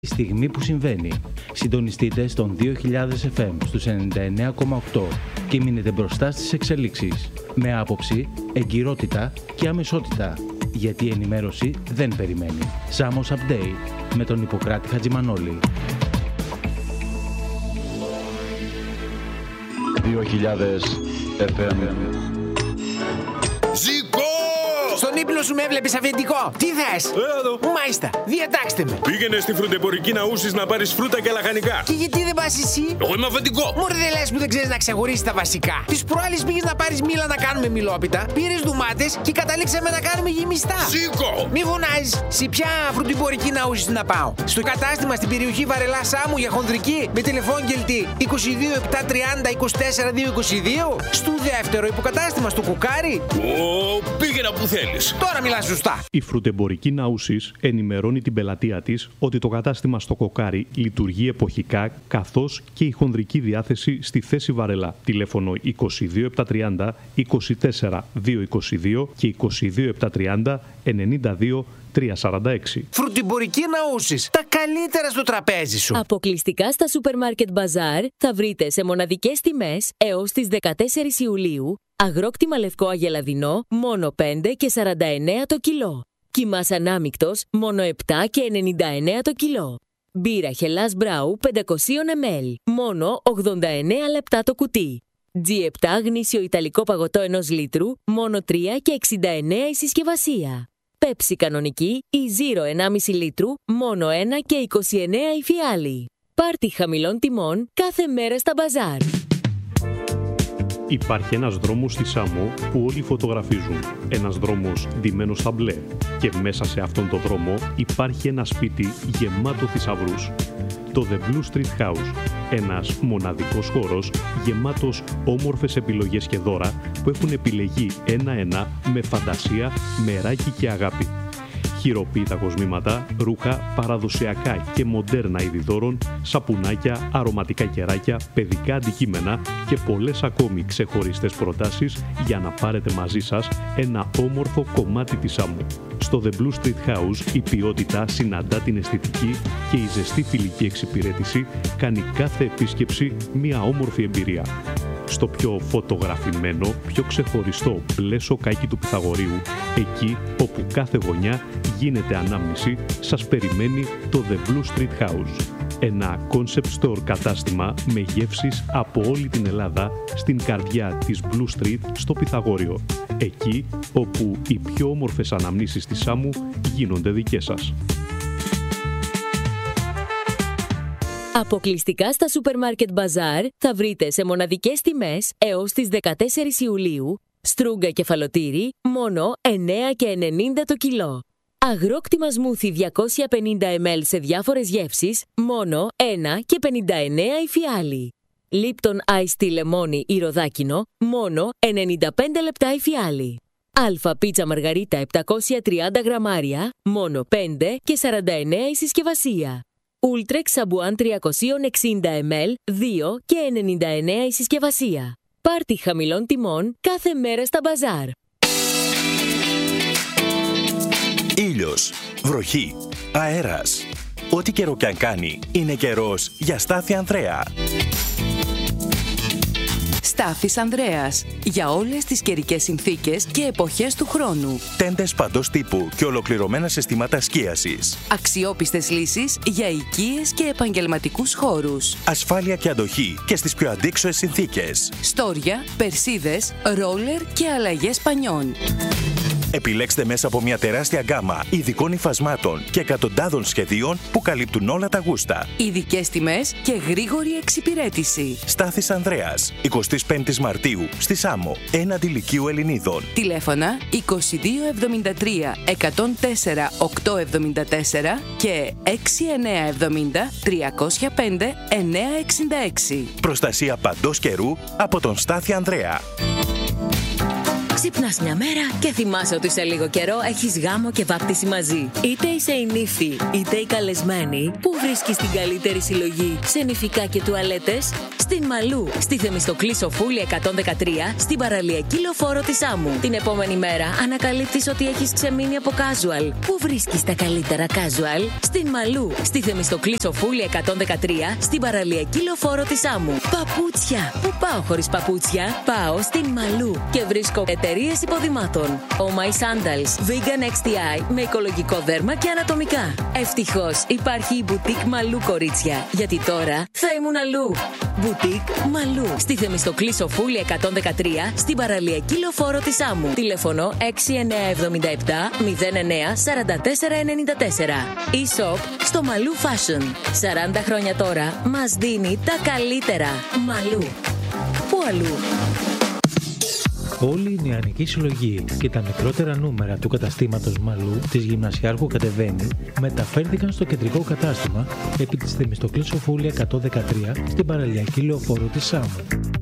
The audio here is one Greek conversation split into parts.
Η στιγμή που συμβαίνει. Συντονιστείτε στον 2000 FM στους 99,8 και μείνετε μπροστά στις εξελίξεις. Με άποψη, εγκυρότητα και αμεσότητα. Γιατί η ενημέρωση δεν περιμένει. Σάμος Update με τον Ιπποκράτη Χατζημανόλη. 2000 FM. Ζήκω! Στον ύπνο σου με έβλεπες αφεντικό. Τι θες? Έλα εδώ. Μάλιστα, διατάξτε με. Πήγαινε στη φρουτεμπορική να ούσεις να πάρεις φρούτα και λαχανικά. Και γιατί δεν πας εσύ? Εγώ είμαι αφεντικό. Μωρέ, δεν λες που δεν ξέρεις να ξεχωρίσεις τα βασικά. Τις προάλλες πήγες να πάρεις μήλα να κάνουμε μιλόπιτα, πήρες ντουμάτες και καταλήξαμε να κάνουμε γεμιστά. Ζήκω! Μη φωνάζεις. Σε ποια φρουτεμπορική να ούσεις να πάω? Στο κατάστημα στην περιοχή Βαρελά Σάμου για χονδρική με τηλεφώνγελτη 22 730 24 222. Στο δεύτερο υποκατάστημα στο Κουκάρι. Πήγαινα που θέλεις. Τώρα μιλάς σωστά. Η φρουτεμπορική Ναούσης ενημερώνει την πελατεία της ότι το κατάστημα στο Κοκάρι λειτουργεί εποχικά, καθώς και η χονδρική διάθεση στη θέση Βαρελά. Τηλέφωνο 22 730 24 222 και 22 730 92 346. Φρουτεμπορική Ναούσης. Τα καλύτερα στο τραπέζι σου. Αποκλειστικά στα Supermarket Bazaar θα βρείτε σε μοναδικές τιμές έως τις 14 Ιουλίου αγρόκτημα λευκό αγελαδινό μόνο 5 και 49 το κιλό. Κιμάς ανάμικτος μόνο 7 και 99 το κιλό. Μπύρα Χελάς Μπράου 500 ml μόνο 89 λεπτά το κουτί. G7 γνήσιο ιταλικό παγωτό 1 λίτρου μόνο 3 και 69 η συσκευασία. Πέψη κανονική ή Zero 1,5 λίτρου μόνο 1 και 29 η φιάλη. Πάρτι χαμηλών τιμών κάθε μέρα στα μπαζάρ. Υπάρχει ένας δρόμος στη Σάμο που όλοι φωτογραφίζουν. Ένας δρόμος ντυμένος στα μπλε. Και μέσα σε αυτόν τον δρόμο υπάρχει ένα σπίτι γεμάτο θησαυρούς. Το The Blue Street House. Ένας μοναδικός χώρος γεμάτος όμορφες επιλογές και δώρα που έχουν επιλεγεί ένα-ένα με φαντασία, μεράκι και αγάπη. Χειροποίητα κοσμήματα, ρούχα, παραδοσιακά και μοντέρνα είδη δώρων, σαπουνάκια, αρωματικά κεράκια, παιδικά αντικείμενα και πολλές ακόμη ξεχωριστές προτάσεις για να πάρετε μαζί σας ένα όμορφο κομμάτι της Σάμου. Στο The Blue Street House η ποιότητα συναντά την αισθητική και η ζεστή φιλική εξυπηρέτηση κάνει κάθε επίσκεψη μια όμορφη εμπειρία. Στο πιο φωτογραφημένο, πιο ξεχωριστό μπλε σοκάκι του Πυθαγορείου, εκεί όπου κάθε γωνιά γίνεται ανάμνηση, σας περιμένει το The Blue Street House. Ένα concept store κατάστημα με γεύσεις από όλη την Ελλάδα στην καρδιά της Blue Street στο Πυθαγόριο. Εκεί όπου οι πιο όμορφες αναμνήσεις της Σάμου γίνονται δικές σας. Αποκλειστικά στα Supermarket Bazaar θα βρείτε σε μοναδικές τιμές έως τις 14 Ιουλίου στρούγκα κεφαλοτήρι μόνο 9 και 90 το κιλό. Αγρόκτημα σμούθι 250 ml σε διάφορες γεύσεις μόνο 1 και 59 η φιάλη. Lipton Ice Tea λεμόνι ή ροδάκινο μόνο 95 λεπτά η φιάλη. Αλφα πίτσα μαργαρίτα 730 γραμμάρια μόνο 5 και 49 η συσκευασία. Ultrex σαμπουάν 360 ml 2 και 99 η συσκευασία. Πάρτι χαμηλών τιμών κάθε μέρα στα μπαζάρ. Ήλιος, βροχή, αέρας. Ό,τι καιρό κι αν κάνει, είναι καιρός για Στάθη Ανδρέα. Στάθης Ανδρέας. Για όλες τις καιρικές συνθήκες και εποχές του χρόνου. Τέντες παντός τύπου και ολοκληρωμένα συστήματα σκίασης. Αξιόπιστες λύσεις για οικίες και επαγγελματικούς χώρους. Ασφάλεια και αντοχή και στις πιο αντίξωες συνθήκες. Στόρια, περσίδες, ρόλερ και αλλαγές πανιών. Επιλέξτε μέσα από μια τεράστια γκάμα ειδικών υφασμάτων και εκατοντάδων σχεδίων που καλύπτουν όλα τα γούστα. Ειδικές τιμές και γρήγορη εξυπηρέτηση. Στάθης Ανδρέας, 25 Μαρτίου, στη Σάμο, έναντι Λυκείου Ελληνίδων. Τηλέφωνα 2273 104 874 και 6970 305 966. Προστασία παντός καιρού από τον Στάθη Ανδρέα. Ξυπνάς μια μέρα και θυμάσαι ότι σε λίγο καιρό έχεις γάμο και βάπτιση μαζί. Είτε είσαι η νύφη, είτε η καλεσμένη, που βρίσκεις την καλύτερη συλλογή σε νηφικά και τουαλέτες? Στην Μαλού, στη Θεμιστοκλή Σοφούλη 113, στην παραλιακή λεωφόρο της Άμμου. Την επόμενη μέρα ανακαλύπτεις ότι έχεις ξεμείνει από casual. Πού βρίσκεις τα καλύτερα casual? Στην Μαλού, στη Θεμιστοκλή Σοφούλη 113, στην παραλιακή λεωφόρο της Άμμου. Παπούτσια. Πού πάω χωρίς παπούτσια? Πάω στην Μαλού και βρίσκω εταιρείες υποδημάτων. Oh My Sandals, Vegan XTI με οικολογικό δέρμα και ανατομικά. Ευτυχώς υπάρχει η Boutique Μαλού, κορίτσια, γιατί τώρα θα ήμουν αλλού. Boutique Μαλού, στη Θεμιστοκλή Σοφούλη 113, στην παραλιακή λεωφόρο της Άμμου. Τηλέφωνο 6977 09 44 94. E-shop στο Μαλού Fashion. 40 χρόνια τώρα μας δίνει τα καλύτερα. Μαλού. Πού αλλού? Όλη η νεανική συλλογή και τα μικρότερα νούμερα του καταστήματος Μαλού της Γυμνασιάρχου Κατεβαίνει μεταφέρθηκαν στο κεντρικό κατάστημα επί της Θεμιστοκλής Σοφούλη 113 στην παραλιακή λεωφόρο της Σάμου.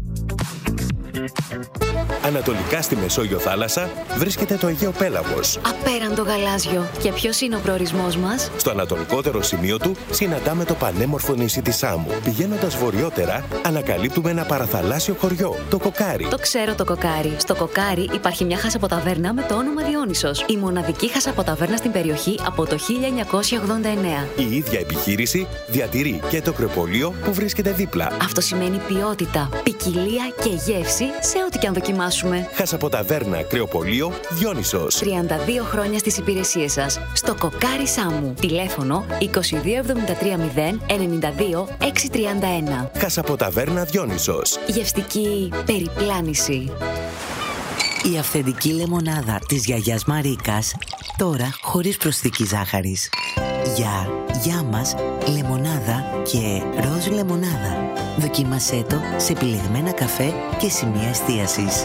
Ανατολικά στη Μεσόγειο θάλασσα βρίσκεται το Αιγαίο Πέλαγος. Απέραντο γαλάζιο. Και ποιος είναι ο προορισμός μας? Στο ανατολικότερο σημείο του συναντάμε το πανέμορφο νησί της Σάμου. Πηγαίνοντας βορειότερα, ανακαλύπτουμε ένα παραθαλάσσιο χωριό, το Κοκάρι. Το ξέρω το Κοκάρι. Στο Κοκάρι υπάρχει μια χασαποταβέρνα με το όνομα Διόνυσος. Η μοναδική χασαποταβέρνα στην περιοχή από το 1989. Η ίδια επιχείρηση διατηρεί και το κρεοπολείο που βρίσκεται δίπλα. Αυτό σημαίνει ποιότητα, ποικιλία και γεύση σε ό,τι και αν δοκιμάσουμε. Χασαποταβέρνα κρεοπολείο Διόνυσος. 32 χρόνια στις υπηρεσίες σας. Στο Κοκάρι Σάμου. Τηλέφωνο 22730 92 631. Χασαποταβέρνα Διόνυσος. Γευστική περιπλάνηση. Η αυθεντική λεμονάδα της γιαγιάς Μαρίκας, τώρα χωρίς προσθήκη ζάχαρης. Για μας, λεμονάδα και ροζ λεμονάδα. Δοκίμασέ το σε επιλεγμένα καφέ και σημεία εστίασης.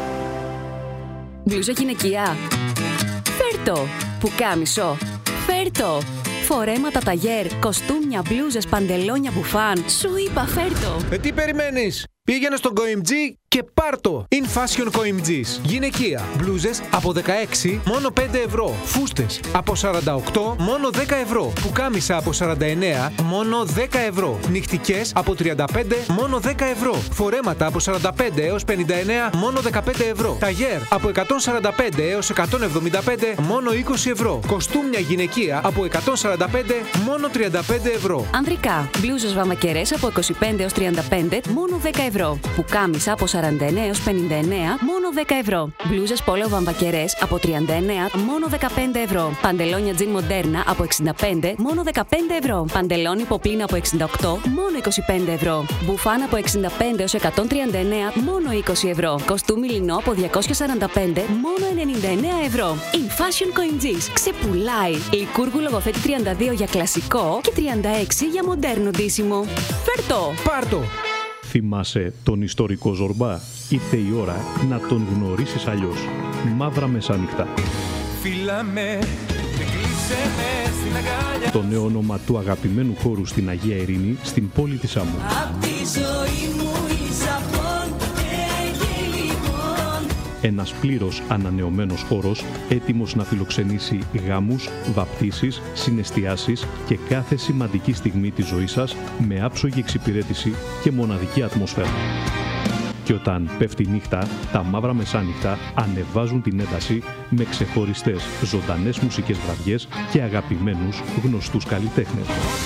Μπλούζα γυναικεία. Φέρτο. Πουκάμισο. Φέρτο. Φορέματα ταγέρ, κοστούμια, μπλούζες, παντελόνια, μπουφάν. Σου είπα φέρτο. Τι περιμένεις? Πήγαινε στον COIMG και πάρτο. In Fashion COIMG's. Γυναικεία. Μπλούζες από 16 μόνο 5 ευρώ. Φούστες από 48 μόνο 10 ευρώ. Πουκάμισα από 49 μόνο 10 ευρώ. Νυχτικές από 35 μόνο 10 ευρώ. Φορέματα από 45 έως 59 μόνο 15 ευρώ. Ταγέρ από 145 έως 175 μόνο 20 ευρώ. Κοστούμια γυναικεία από 145 μόνο 35 ευρώ. Ανδρικά. Μπλούζες βαμακερές από 25 έως 35 μόνο 10 ευρώ. Πουκάμισα από 49 έως 59 μόνο 10 ευρώ. Μπλούζες πόλο βαμβακερές από 39 μόνο 15 ευρώ. Παντελόνια τζιν μοντέρνα από 65 μόνο 15 ευρώ. Παντελόνι ποπλίνα από 68 μόνο 25 ευρώ. Μπουφάν από 65 έως 139 μόνο 20 ευρώ. Κοστούμι λινό από 245 μόνο 99 ευρώ. In Fashion COIMG's. Ξεπουλάει. Λικούργου λογοθέτη 32 για κλασικό και 36 για μοντέρνο ντύσιμο. Φέρτο! Πάρτο! Θυμάσαι τον ιστορικό Ζορμπά? Ήρθε η ώρα να τον γνωρίσεις αλλιώς. Μαύρα Μεσάνυχτα. Το νέο όνομα του αγαπημένου χώρου στην Αγία Ειρήνη, στην πόλη της Άμμου. Ένας πλήρως ανανεωμένος χώρος, έτοιμος να φιλοξενήσει γάμους, βαπτίσεις, συναισθιάσεις και κάθε σημαντική στιγμή της ζωής σας με άψογη εξυπηρέτηση και μοναδική ατμόσφαιρα. Και όταν πέφτει νύχτα, τα Μαύρα Μεσάνυχτα ανεβάζουν την ένταση με ξεχωριστές ζωντανές μουσικές βραδιές και αγαπημένους γνωστούς καλλιτέχνες.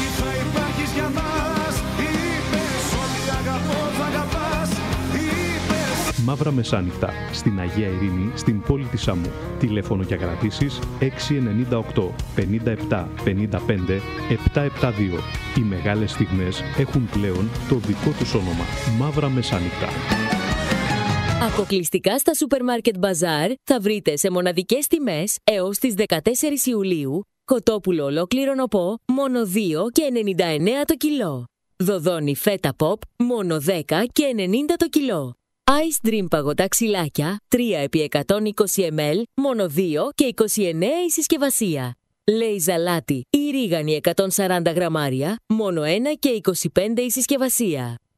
Μαύρα Μεσάνυχτα, στην Αγία Ειρήνη, στην πόλη της Άμμου. Τηλέφωνο για κρατήσεις 698 57 55 772. Οι μεγάλες στιγμές έχουν πλέον το δικό τους όνομα. Μαύρα Μεσάνυχτα. Αποκλειστικά στα Supermarket Bazaar θα βρείτε σε μοναδικές τιμές έως τις 14 Ιουλίου κοτόπουλο ολόκληρο νοπό μόνο 2,99 το κιλό. Δοδόνι φέτα pop μόνο 10,90 το κιλό. Ice Dream παγωτά ξυλάκια 3x120 ml μόνο 2,29 η συσκευασία. Λέι ζαλάτι ή ρίγανη 140 γραμμάρια μόνο 1,25 η συσκευασία.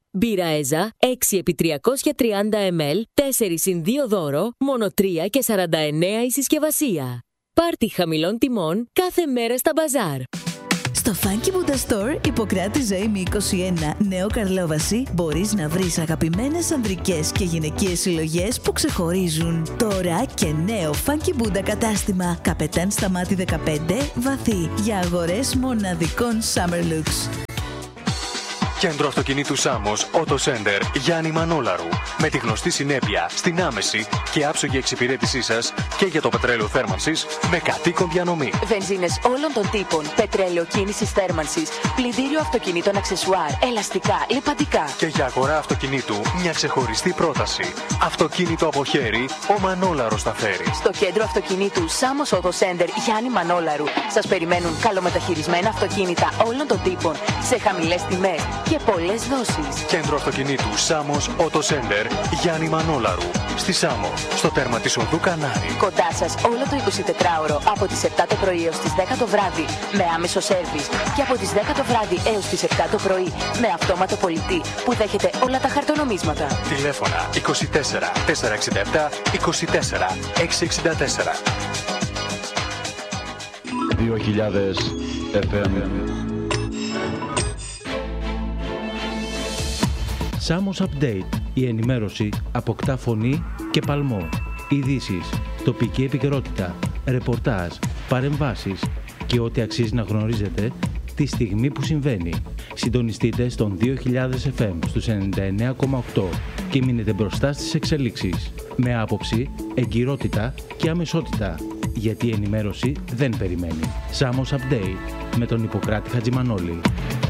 Μπύρα Έζα 6x330 ml, 4x2 δώρο, μόνο 3,49 η συσκευασία. Πάρτι χαμηλών τιμών κάθε μέρα στα μπαζάρ. Στο Funky Buddha Store, Ιπποκράτη Ζωήμη 21, Νέο Καρλόβαση, μπορείς να βρεις αγαπημένες ανδρικές και γυναικείες συλλογές που ξεχωρίζουν. Τώρα και νέο Funky Buddha κατάστημα, Καπετάν Σταμάτη 15, Βαθύ, για αγορές μοναδικών Summer Looks. Κέντρο αυτοκινήτου Σάμος, Auto Center, Γιάννη Μανόλαρου. Με τη γνωστή συνέπεια στην άμεση και άψογη εξυπηρέτησή σας και για το πετρέλαιο θέρμανσης με κατοίκον διανομή. Βενζίνες όλων των τύπων, πετρέλαιο κίνησης θέρμανσης, πλυντήριο αυτοκινήτων αξεσουάρ, ελαστικά, λιπαντικά. Και για αγορά αυτοκινήτου μια ξεχωριστή πρόταση. Αυτοκίνητο από χέρι, ο Μανόλαρος τα φέρει. Στο κέντρο αυτοκινήτου Σάμος Auto Center Γιάννη Μανόλαρου σας περιμένουν καλομεταχειρισμένα αυτοκίνητα όλων των τύπων σε χαμηλές τιμές και πολλές δόσεις. Κέντρο αυτοκινήτου Σάμος Auto Center Γιάννη Μανόλαρου. Στη Σάμο, στο τέρμα της οδού Κανάρη. Κοντά σας όλο το 24ωρο από τις 7 το πρωί έως τις 10 το βράδυ με άμεσο σέρβις και από τις 10 το βράδυ έως τις 7 το πρωί με αυτόματο πολιτή που δέχεται όλα τα χαρτονομίσματα. Τηλέφωνα 24 467 24 664. 2000 FM. Σάμος Update. Η ενημέρωση αποκτά φωνή και παλμό. Ειδήσεις, τοπική επικαιρότητα, ρεπορτάζ, παρεμβάσεις και ό,τι αξίζει να γνωρίζετε τη στιγμή που συμβαίνει. Συντονιστείτε στον 2000 FM στους 99,8 και μείνετε μπροστά στις εξελίξεις. Με άποψη, εγκυρότητα και αμεσότητα. Γιατί η ενημέρωση δεν περιμένει. Σάμος Update με τον Ιπποκράτη Χατζημανόλη.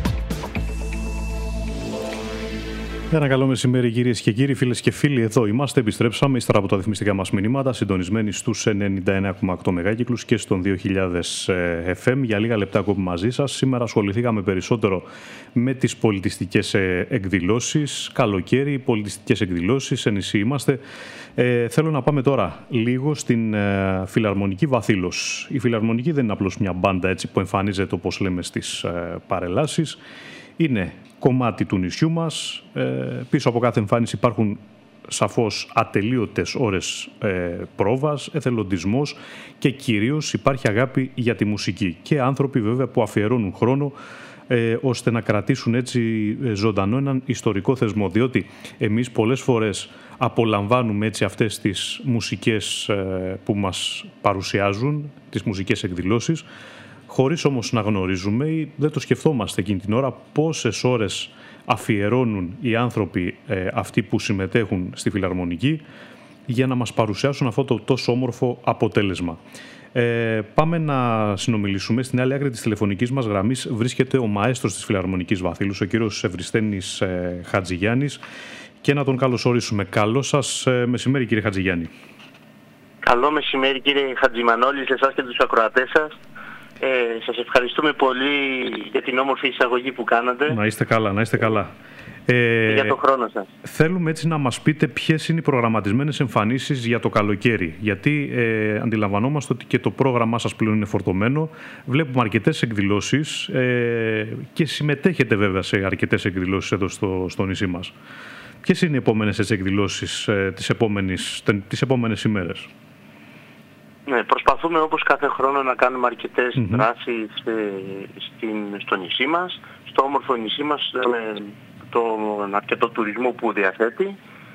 Ένα καλό μεσημέρι, κυρίες και κύριοι, φίλες και φίλοι. Εδώ είμαστε, επιστρέψαμε ύστερα από τα διαφημιστικά μας μηνύματα, συντονισμένοι στους 99,8 μεγάκυκλους και στον 2000 FM. Για λίγα λεπτά ακόμα μαζί σας. Σήμερα ασχοληθήκαμε περισσότερο με τις πολιτιστικές εκδηλώσεις. Καλοκαίρι, πολιτιστικές εκδηλώσεις, σε νησί είμαστε. Θέλω να πάμε τώρα λίγο στην Φιλαρμονική Βαθύλος. Η Φιλαρμονική δεν είναι απλώς μια μπάντα έτσι που εμφανίζεται, όπως λέμε, στις παρελάσεις. Είναι κομμάτι του νησιού μας. Πίσω από κάθε εμφάνιση υπάρχουν σαφώς ατελείωτες ώρες πρόβας, εθελοντισμός και κυρίως υπάρχει αγάπη για τη μουσική. Και άνθρωποι βέβαια που αφιερώνουν χρόνο ώστε να κρατήσουν έτσι ζωντανό έναν ιστορικό θεσμό. Διότι εμείς πολλές φορές απολαμβάνουμε έτσι αυτές τις μουσικές που μας παρουσιάζουν, τις μουσικές εκδηλώσεις, χωρίς όμως να γνωρίζουμε ή δεν το σκεφτόμαστε εκείνη την ώρα πόσες ώρες αφιερώνουν οι άνθρωποι αυτοί που συμμετέχουν στη Φιλαρμονική για να μας παρουσιάσουν αυτό το τόσο όμορφο αποτέλεσμα. Πάμε να συνομιλήσουμε. Στην άλλη άκρη της τηλεφωνικής μας γραμμής βρίσκεται ο μαέστρος της Φιλαρμονικής Βαθύλους, ο κύριος Ευριστένης Χατζηγιάννης, και να τον καλωσορίσουμε. Καλό σας μεσημέρι, κύριε Χατζηγιάννη. Καλό μεσημέρι, κύριε Χατζημανόλη, σε εσάς και τους ακροατές σας. Σας ευχαριστούμε πολύ για την όμορφη εισαγωγή που κάνατε. Να είστε καλά, να είστε καλά. Για τον χρόνο σας. Θέλουμε έτσι να μας πείτε ποιες είναι οι προγραμματισμένες εμφανίσεις για το καλοκαίρι. Γιατί αντιλαμβανόμαστε ότι και το πρόγραμμά σας πλέον είναι φορτωμένο. Βλέπουμε αρκετές εκδηλώσεις και συμμετέχετε βέβαια σε αρκετές εκδηλώσεις εδώ στο νησί μας. Ποιες είναι οι επόμενες εκδηλώσεις τις επόμενες ημέρες? Ναι, προσπαθούμε όπως κάθε χρόνο να κάνουμε αρκετές δράσεις στο νησί μας, στο όμορφο νησί μας, με τον αρκετό τουρισμό που διαθέτει.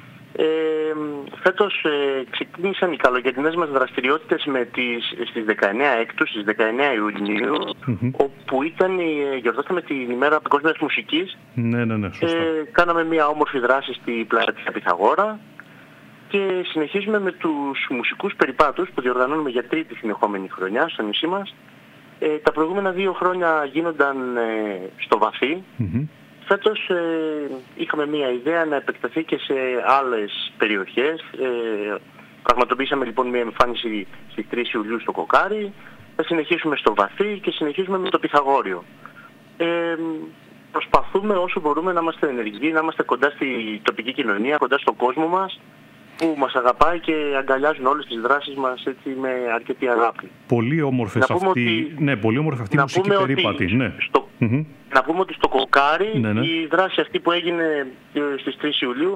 Φέτος ξεκίνησαν οι καλοκαιρινές μας δραστηριότητες στις 19 Έκτου, στις 19 Ιουνίου, όπου γιορτάσαμε την ημέρα παγκόσμιας μουσικής. Ναι, σωστά. Κάναμε μια όμορφη δράση στη πλατεία Πυθαγόρα. Και συνεχίζουμε με τους μουσικούς περιπάτους που διοργανώνουμε για τρίτη συνεχόμενη χρονιά στο νησί μας. Τα προηγούμενα 2 χρόνια γίνονταν στο Βαθύ. Φέτος είχαμε μία ιδέα να επεκταθεί και σε άλλες περιοχές. Πραγματοποιήσαμε λοιπόν μία εμφάνιση στις 3 Ιουλίου στο Κοκάρι. Θα συνεχίσουμε στο Βαθύ και συνεχίζουμε με το Πυθαγόριο. Προσπαθούμε όσο μπορούμε να είμαστε ενεργοί, να είμαστε κοντά στη τοπική κοινωνία, κοντά στον κόσμο μας, που μας αγαπάει και αγκαλιάζουν όλες τις δράσεις μας έτσι με αρκετή αγάπη. Πολύ όμορφη αυτή η μουσική περίπατη. Ναι. Να πούμε ότι στο Κοκάρι Ναι. η δράση αυτή που έγινε στις 3 Ιουλίου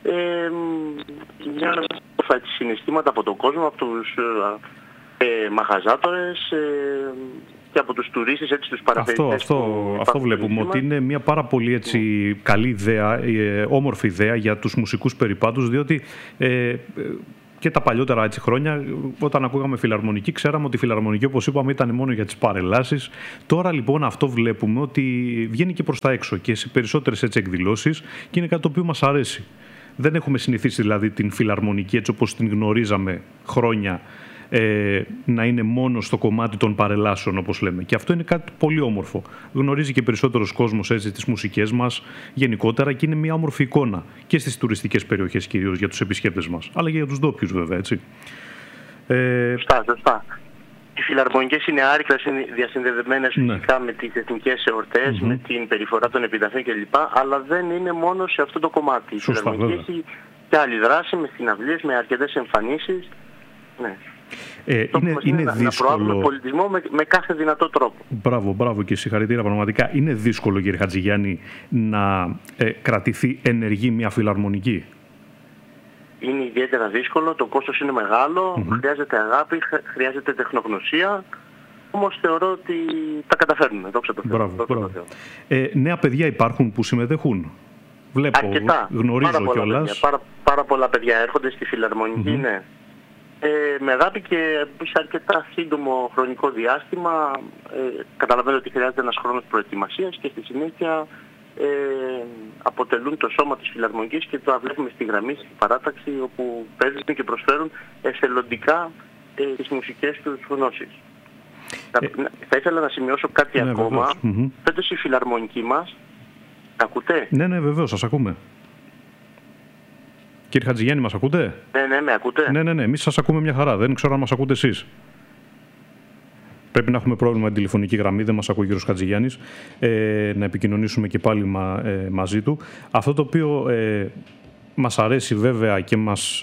μια συναισθήματα από τον κόσμο, από τους μαχαζάτορες και από τους τουρίστες, έτσι, τους παραπεριστές. Αυτό βλέπουμε, ότι είναι μια πάρα πολύ καλή ιδέα, όμορφη ιδέα για τους μουσικούς περιπάτους, διότι και τα παλιότερα χρόνια, όταν ακούγαμε φιλαρμονική, ξέραμε ότι η φιλαρμονική, όπως είπαμε, ήταν μόνο για τις παρελάσεις. Τώρα λοιπόν αυτό βλέπουμε ότι βγαίνει και προς τα έξω και σε περισσότερες εκδηλώσεις και είναι κάτι το οποίο μας αρέσει. Δεν έχουμε συνηθίσει δηλαδή την φιλαρμονική έτσι όπως την γνωρίζαμε χρόνια, να είναι μόνο στο κομμάτι των παρελάσεων, όπως λέμε. Και αυτό είναι κάτι πολύ όμορφο. Γνωρίζει και περισσότερος κόσμος έτσι τις μουσικές μας γενικότερα και είναι μια όμορφη εικόνα και στις τουριστικές περιοχές κυρίως για τους επισκέπτες μας, αλλά και για τους ντόπιους βέβαια, έτσι. Σωστά. Οι φιλαρμονικές είναι άρρηκτα διασυνδεδεμένες φυσικά με τις εθνικές εορτές, με την περιφορά των επιταφείων κλπ. Αλλά δεν είναι μόνο σε αυτό το κομμάτι. Η φιλαρμονική έχει και άλλη δράση με συναυλίες, με αρκετές εμφανίσεις. Ναι. Είναι να δύσκολο. προάγουμε πολιτισμό με κάθε δυνατό τρόπο. Μπράβο και συγχαρητήρια πραγματικά. Είναι δύσκολο, κύριε Χατζηγιάννη, να κρατηθεί ενεργή μια φιλαρμονική. Είναι ιδιαίτερα δύσκολο, το κόστος είναι μεγάλο, χρειάζεται αγάπη, χρειάζεται τεχνογνωσία, όμως θεωρώ ότι τα καταφέρνουμε, δόξα τω Θεώ. Νέα παιδιά υπάρχουν που συμμετέχουν. Βλέπω, αρκετά, γνωρίζω κιόλας. Πάρα πολλά παιδιά έρχονται στη φιλαρμονική, ναι. Με αγάπη και σε αρκετά σύντομο χρονικό διάστημα. Καταλαβαίνω ότι χρειάζεται ένας χρόνος προετοιμασίας και στη συνέχεια αποτελούν το σώμα της φιλαρμονικής και το βλέπουμε στη γραμμή, στην παράταξη, όπου παίζουν και προσφέρουν εθελοντικά τις μουσικές τους γνώσεις. Θα ήθελα να σημειώσω κάτι ακόμα. Φέτος η φιλαρμονική μας, ακούτε? Ναι, βεβαίως, σας ακούμε. Κύριε Χατζηγιάννη, μας ακούτε? Ναι, με ακούτε? Ναι, εμείς σας ακούμε μια χαρά. Δεν ξέρω αν μας ακούτε εσείς. Πρέπει να έχουμε πρόβλημα με την τηλεφωνική γραμμή, δεν μας ακούει ο κύριος Χατζηγιάννης. Να επικοινωνήσουμε και πάλι μαζί του. Αυτό το οποίο μας αρέσει βέβαια και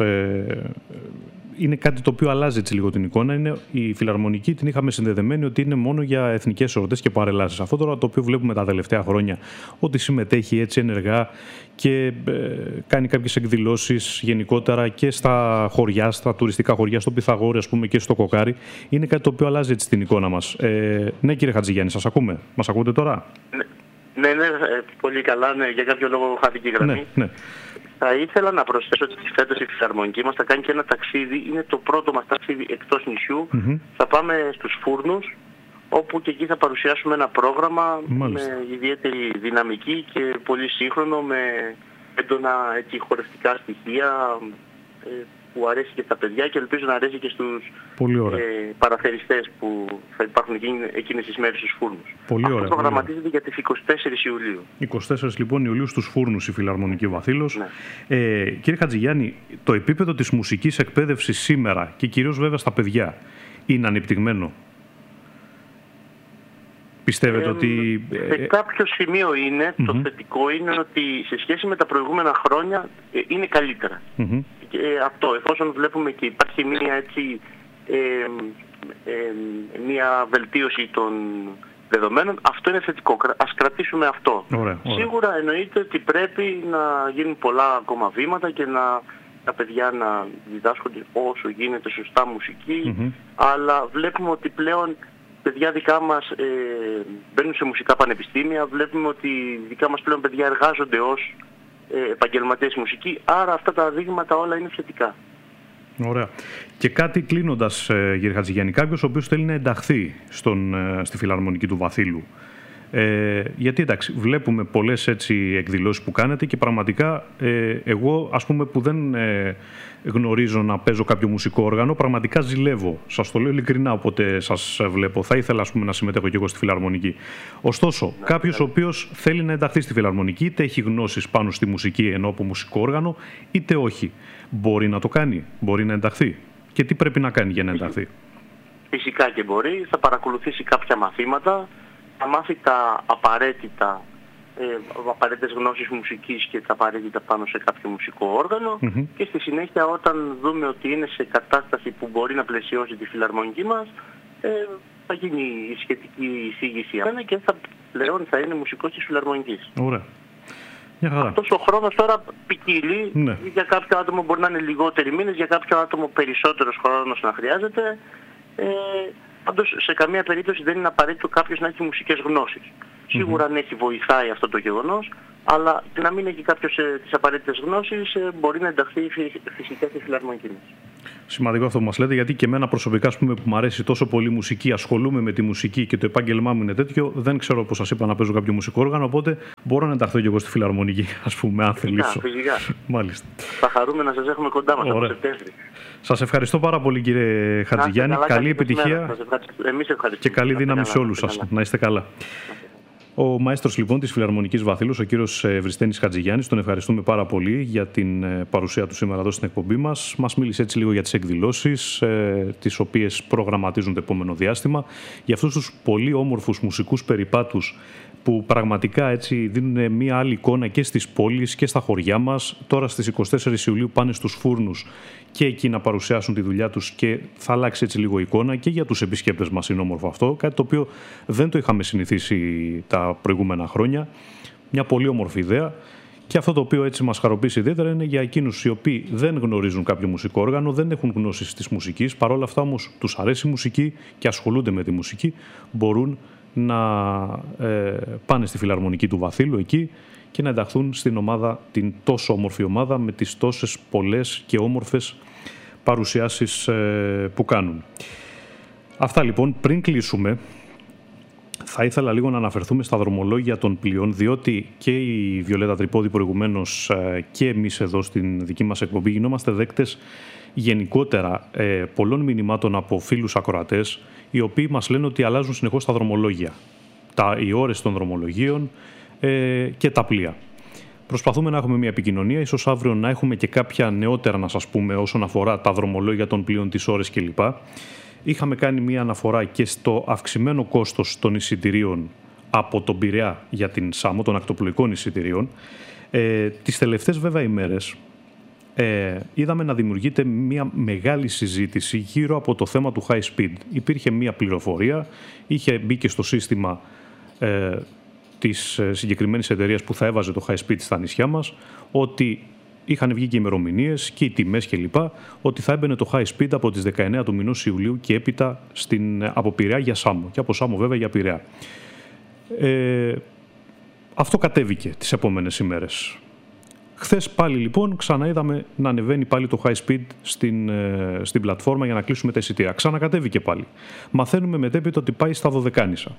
είναι κάτι το οποίο αλλάζει έτσι λίγο την εικόνα. Είναι η φιλαρμονική, την είχαμε συνδεδεμένη ότι είναι μόνο για εθνικές εορτές και παρελάσεις. Αυτό τώρα το οποίο βλέπουμε τα τελευταία χρόνια, ότι συμμετέχει έτσι ενεργά και κάνει κάποιες εκδηλώσεις γενικότερα και στα χωριά, στα τουριστικά χωριά, στο Πυθαγόρι ας πούμε και στο Κοκάρι, είναι κάτι το οποίο αλλάζει έτσι την εικόνα μας. Ναι, κύριε Χατζηγιάννη, σας ακούμε. Μας ακούτε τώρα? Ναι, πολύ καλά. Ναι, για κάποιο λόγο χάθηκε η γραμμή. Ναι. Θα ήθελα να προσθέσω ότι φέτος η φιλαρμονική μας θα κάνει και ένα ταξίδι. Είναι το πρώτο μας ταξίδι εκτός νησιού. Θα πάμε στους Φούρνους, όπου και εκεί θα παρουσιάσουμε ένα πρόγραμμα με ιδιαίτερη δυναμική και πολύ σύγχρονο, με έντονα χορευτικά στοιχεία που αρέσει και στα παιδιά και ελπίζω να αρέσει και στους παραθεριστές που θα υπάρχουν εκείνες τις μέρες στους Φούρνους. Αυτό προγραμματίζεται για τις 24 Ιουλίου. 24 λοιπόν Ιουλίου στους Φούρνους η Φιλαρμονική Βαθύλος. Ναι. Κύριε Χατζηγιάννη, το επίπεδο της μουσικής εκπαίδευσης σήμερα και κυρίως βέβαια στα παιδιά είναι ανεπτυγμένο? Πιστεύετε ότι... Σε κάποιο σημείο είναι, το θετικό είναι ότι σε σχέση με τα προηγούμενα χρόνια είναι καλύτερα. Και αυτό, εφόσον βλέπουμε και υπάρχει μια βελτίωση των δεδομένων, αυτό είναι θετικό. Ας κρατήσουμε αυτό. Ωραία. Σίγουρα εννοείται ότι πρέπει να γίνουν πολλά ακόμα βήματα και τα παιδιά να διδάσκονται όσο γίνεται σωστά μουσική, αλλά βλέπουμε ότι πλέον παιδιά δικά μας μπαίνουν σε μουσικά πανεπιστήμια, βλέπουμε ότι δικά μας πλέον παιδιά εργάζονται ως επαγγελματίες μουσική, άρα αυτά τα δείγματα όλα είναι θετικά. Ωραία. Και κάτι κλείνοντας, κύριε Χατζηγιάννη, κάποιος ο οποίος θέλει να ενταχθεί στη Φιλαρμονική του Βαθύλου. Γιατί εντάξει, βλέπουμε πολλές έτσι εκδηλώσεις που κάνετε και πραγματικά εγώ ας πούμε που δεν γνωρίζω να παίζω κάποιο μουσικό όργανο, πραγματικά ζηλεύω. Σας το λέω ειλικρινά, όποτε σας βλέπω. Θα ήθελα ας πούμε να συμμετέχω και εγώ στη Φιλαρμονική. Ωστόσο, κάποιος ο οποίος θέλει να ενταχθεί στη Φιλαρμονική, είτε έχει γνώσεις πάνω στη μουσική ενώ από μουσικό όργανο, είτε όχι. Μπορεί να το κάνει, μπορεί να ενταχθεί. Και τι πρέπει να κάνει για να ενταχθεί? Φυσικά και μπορεί, θα παρακολουθήσει κάποια μαθήματα, θα μάθει τα απαραίτητες γνώσεις μουσικής και τα απαραίτητα πάνω σε κάποιο μουσικό όργανο και στη συνέχεια όταν δούμε ότι είναι σε κατάσταση που μπορεί να πλαισιώσει τη φιλαρμονική μας, θα γίνει η σχετική εισήγηση και θα πλέον θα είναι μουσικός της Φιλαρμονικής. Ωραία. Αυτός ο χρόνος τώρα ποικίλει. Ναι. Για κάποιο άτομο μπορεί να είναι λιγότεροι μήνες, για κάποιο άτομο περισσότερος χρόνος να χρειάζεται. Πάντως σε καμία περίπτωση δεν είναι απαραίτητο κάποιος να έχει μουσικές γνώσεις. Σίγουρα αν έχει βοηθάει αυτό το γεγονός, αλλά και να μην έχει κάποιος τις απαραίτητες γνώσεις μπορεί να ενταχθεί φυσικά στη Φιλαρμονική μας. Σημαντικό αυτό που μας λέτε, γιατί και εμένα προσωπικά, ας πούμε, που μου αρέσει τόσο πολύ η μουσική, ασχολούμαι με τη μουσική και το επάγγελμά μου είναι τέτοιο, δεν ξέρω, όπως σας είπα, να παίζω κάποιο μουσικό όργανο, οπότε μπορώ να ενταχθώ και εγώ στη Φιλαρμονική, ας πούμε, αν θελήσω. Φυσικά. Μάλιστα. Θα χαρούμε να σας έχουμε κοντά μας από Σεπτέμβρη. Σας ευχαριστώ πάρα πολύ, κύριε Χατζηγιάννη. Καλή επιτυχία και καλή δύναμη σε όλους σας. Να είστε καλά. Ο μαέστρος λοιπόν της Φιλαρμονικής Βάθυλος, ο κύριος Ευριστένης Χατζηγιάννης, τον ευχαριστούμε πάρα πολύ για την παρουσία του σήμερα εδώ στην εκπομπή μας. Μας μίλησε έτσι λίγο για τις εκδηλώσεις, τις οποίες προγραμματίζουν το επόμενο διάστημα, για αυτούς τους πολύ όμορφους μουσικούς περιπάτους που πραγματικά έτσι δίνουν μια άλλη εικόνα και στις πόλεις και στα χωριά μας. Τώρα στις 24 Ιουλίου πάνε στους Φούρνους και εκεί να παρουσιάσουν τη δουλειά τους και θα αλλάξει έτσι λίγο η εικόνα και για τους επισκέπτες μας είναι όμορφο αυτό, κάτι το οποίο δεν το είχαμε συνηθίσει τα προηγούμενα χρόνια. Μια πολύ όμορφη ιδέα. Και αυτό το οποίο έτσι μας χαροποιήσει ιδιαίτερα είναι για εκείνους οι οποίοι δεν γνωρίζουν κάποιο μουσικό όργανο, δεν έχουν γνώσεις της μουσικής, παρόλα αυτά όμως τους αρέσει η μουσική και ασχολούνται με τη μουσική, μπορούν να πάνε στη Φιλαρμονική του Βαθύλου εκεί και να ενταχθούν στην ομάδα, την τόσο όμορφη ομάδα με τις τόσες πολλές και όμορφες παρουσιάσεις που κάνουν. Αυτά λοιπόν. Πριν κλείσουμε, θα ήθελα λίγο να αναφερθούμε στα δρομολόγια των πλοίων, διότι και η Βιολέτα Τρυπόδη προηγουμένως και εμείς εδώ στην δική μας εκπομπή γινόμαστε δέκτες γενικότερα πολλών μηνυμάτων από φίλους ακροατές, οι οποίοι μας λένε ότι αλλάζουν συνεχώς τα δρομολόγια, οι ώρες των δρομολογίων και τα πλοία. Προσπαθούμε να έχουμε μια επικοινωνία, ίσως αύριο να έχουμε και κάποια νεότερα να σας πούμε όσον αφορά τα δρομολόγια των πλοίων, τις ώρες κλπ. Είχαμε κάνει μια αναφορά και στο αυξημένο κόστος των εισιτηρίων από τον Πειραιά για την Σάμο, των ακτοπλοϊκών εισιτηρίων. Τις τελευταίες βέβαια ημέρες είδαμε να δημιουργείται μια μεγάλη συζήτηση γύρω από το θέμα του high speed. Υπήρχε μια πληροφορία, είχε μπει και στο σύστημα της συγκεκριμένης εταιρείας που θα έβαζε το high speed στα νησιά μας, ότι είχαν βγει και ημερομηνίες και οι τιμές κλπ. Ότι θα έμπαινε το high speed από τις 19 του μηνός Ιουλίου και έπειτα από Πειραιά για Σάμο και από Σάμο βέβαια για Πειραιά. Αυτό κατέβηκε τις επόμενες ημέρες. Χθες πάλι λοιπόν ξαναείδαμε να ανεβαίνει πάλι το high speed στην πλατφόρμα για να κλείσουμε τα εισιτήρια. Ξανακατέβηκε πάλι. Μαθαίνουμε μετέπειτα ότι πάει στα Δωδεκάνησα.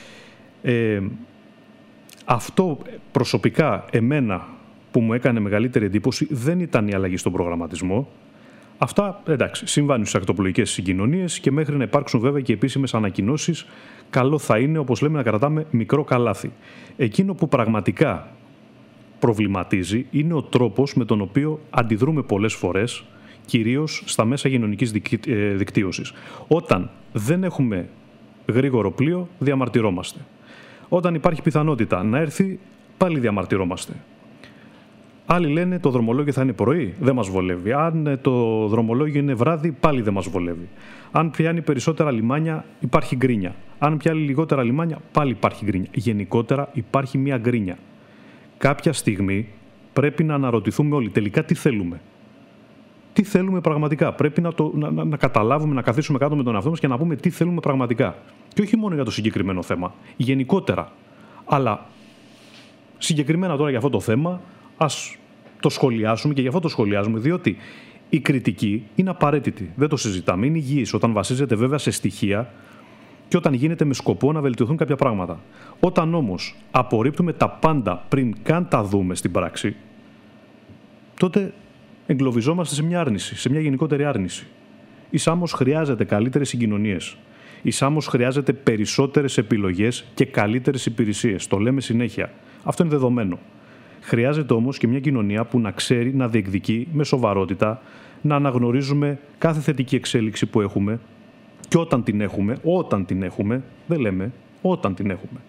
Αυτό προσωπικά εμένα που μου έκανε μεγαλύτερη εντύπωση δεν ήταν η αλλαγή στον προγραμματισμό. Αυτά, εντάξει, συμβάνουν στις ακτοπλοϊκές συγκοινωνίες και μέχρι να υπάρξουν βέβαια και επίσημες ανακοινώσεις, καλό θα είναι, όπως λέμε, να κρατάμε μικρό καλάθι. Εκείνο που πραγματικά προβληματίζει είναι ο τρόπος με τον οποίο αντιδρούμε πολλές φορές, κυρίως στα μέσα κοινωνικής δικτύωσης. Όταν δεν έχουμε γρήγορο πλοίο, διαμαρτυρόμαστε. Όταν υπάρχει πιθανότητα να έρθει, πάλι διαμαρτυρόμαστε. Άλλοι λένε το δρομολόγιο θα είναι πρωί, δεν μας βολεύει. Αν το δρομολόγιο είναι βράδυ, πάλι δεν μας βολεύει. Αν πιάνει περισσότερα λιμάνια, υπάρχει γκρίνια. Αν πιάνει λιγότερα λιμάνια, πάλι υπάρχει γκρίνια. Γενικότερα υπάρχει μια γκρίνια. Κάποια στιγμή πρέπει να αναρωτηθούμε όλοι τελικά τι θέλουμε. Τι θέλουμε πραγματικά. Πρέπει να καταλάβουμε, να καθίσουμε κάτω με τον εαυτό μας και να πούμε τι θέλουμε πραγματικά. Και όχι μόνο για το συγκεκριμένο θέμα, γενικότερα. Αλλά συγκεκριμένα τώρα για αυτό το θέμα, ας το σχολιάσουμε και γι' αυτό το σχολιάζουμε, διότι η κριτική είναι απαραίτητη. Δεν το συζητάμε. Είναι υγιής όταν βασίζεται βέβαια σε στοιχεία και όταν γίνεται με σκοπό να βελτιωθούν κάποια πράγματα. Όταν όμως απορρίπτουμε τα πάντα πριν καν τα δούμε στην πράξη, τότε εγκλωβιζόμαστε σε μια άρνηση, σε μια γενικότερη άρνηση. Η Σάμος χρειάζεται καλύτερες συγκοινωνίες. Η Σάμος χρειάζεται περισσότερες επιλογές και καλύτερες υπηρεσίες. Το λέμε συνέχεια. Αυτό είναι δεδομένο. Χρειάζεται όμως και μια κοινωνία που να ξέρει να διεκδικεί με σοβαρότητα, να αναγνωρίζουμε κάθε θετική εξέλιξη που έχουμε και όταν την έχουμε, δεν λέμε, όταν την έχουμε.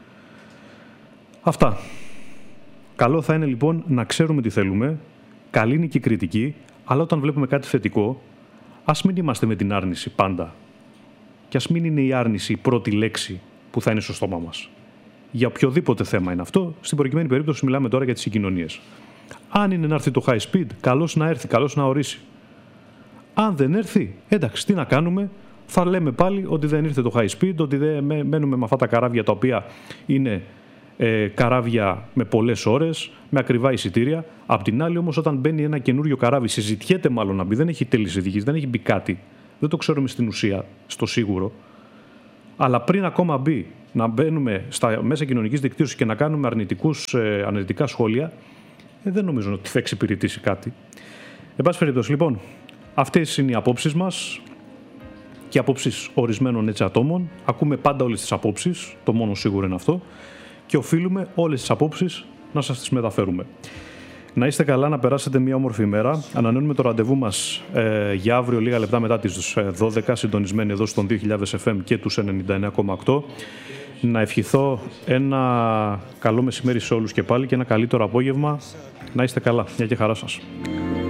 Αυτά. Καλό θα είναι λοιπόν να ξέρουμε τι θέλουμε, καλή είναι και η κριτική, αλλά όταν βλέπουμε κάτι θετικό, ας μην είμαστε με την άρνηση πάντα. Και ας μην είναι η άρνηση η πρώτη λέξη που θα είναι στο στόμα μας. για οποιοδήποτε θέμα είναι αυτό. Στην προκειμένη περίπτωση μιλάμε τώρα για τις συγκοινωνίες. Αν είναι να έρθει το high speed, καλώς να έρθει, καλώς να ορίσει. Αν δεν έρθει, εντάξει, τι να κάνουμε, θα λέμε πάλι ότι δεν ήρθε το high speed, ότι δεν μένουμε με αυτά τα καράβια τα οποία είναι καράβια με πολλές ώρες, με ακριβά εισιτήρια. Απ' την άλλη όμως, όταν μπαίνει ένα καινούριο καράβι, συζητιέται μάλλον να μπει, δεν έχει τέλειες ειδικής, δεν έχει μπει κάτι, δεν το ξέρουμε στην ουσία, στο σίγουρο. Αλλά πριν ακόμα μπει, να μπαίνουμε στα μέσα κοινωνικής δικτύωσης και να κάνουμε αρνητικά σχόλια, δεν νομίζω ότι θα εξυπηρετήσει κάτι. Εν πάση περιπτώσει, λοιπόν, αυτές είναι οι απόψεις μας και οι απόψεις ορισμένων έτσι ατόμων. Ακούμε πάντα όλες τις απόψεις, το μόνο σίγουρο είναι αυτό, και οφείλουμε όλες τις απόψεις να σας τις μεταφέρουμε. Να είστε καλά, να περάσετε μια όμορφη ημέρα. Ανανεώνουμε το ραντεβού μας για αύριο λίγα λεπτά μετά τις 12, συντονισμένοι εδώ στον 2000 FM και τους 99,8. Να ευχηθώ ένα καλό μεσημέρι σε όλους και πάλι και ένα καλύτερο απόγευμα. Να είστε καλά. Γεια και χαρά σας.